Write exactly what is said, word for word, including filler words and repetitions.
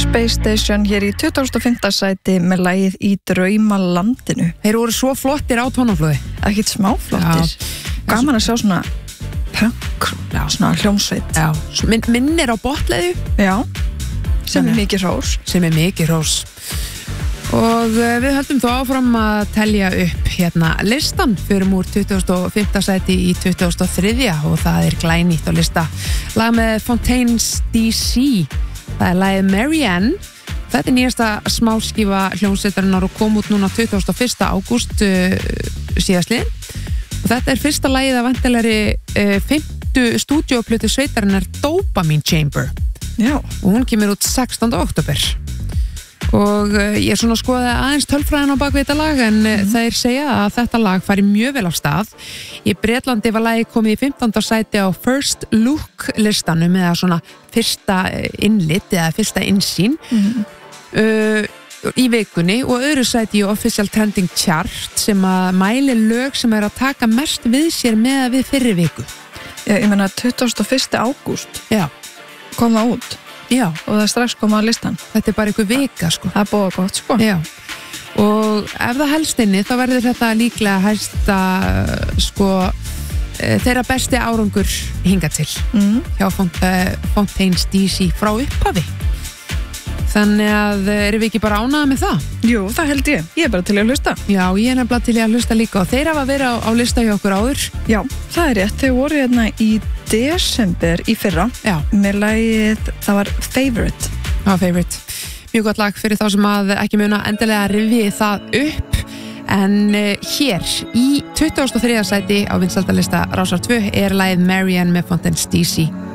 Space Station hér í tuttugasta og fimmta sæti með lagið Í draumalandinu. Þeir voru svo flottir á tónaflöði. Ekkert smá flottir. Gaman að sjá svona punk, já, svona hljómsveit. Já, Min, minnir á botleðu. Já, sem er mikið hrós. Sem er mikið hrós. Og við höldum þó áfram að telja upp hérna listan, förum úr tuttugasta og fimmta sæti í tuttugasta og þriðja og það er glænýtt á lista. Lag með Fontaines D C, það er lagið Marianne. Þetta er nýjasta smáskífa hljómsveitarinnar og kom út núna tuttugasta og fyrsta ágúst uh, síðastliðinn. Og þetta er fyrsta lagið af væntanlegri uh, fimmtu stúdíóplötu sveitarinnar Dopamine Chamber. Já. Og hún kemur út sextánda október. Og ég er svona að skoða aðeins tölfræðin á bakvið þetta lag en mm. þeir segja að þetta lag fari mjög vel af stað. Í Bretlandi var lagið komið í fimmtánda sæti á First Look listanum eða svona fyrsta innlit eða fyrsta innsýn mm. uh, í vikunni og öðru sæti í Official Trending Chart sem að mæli lög sem er að taka mest við sér með við fyrri viku. Já, ég meina tuttugasta og fyrsta ágúst Já. Kom það út. Já. Og það strax kom á listan. Þetta er bara einhver vika sko. Það er búið gott sko. Já. Og ef það helst inni þá verður þetta líklega helsta sko þeirra besti árangur hingað til mm. hjá Font, uh, Fontaines D C frá upphafi. Þannig að erum við ekki bara ánægða með það? Jú, það held ég. Ég er bara til að hlusta. Já, ég er nefnilega til að hlusta líka og þeir hafa verið á, á lista hjá okkur áður. Já, það er rétt. Þau voru hérna í desember í fyrra. Já. Með lagið, það var Favorite. Já, Favorite. Mjög gott lag fyrir þá sem að ekki muna endilega rifið það upp. En uh, hér í tuttugasta og þriðja sæti á vinsældarlista Rásar tvö er lagið Marianne með Fontaines D C.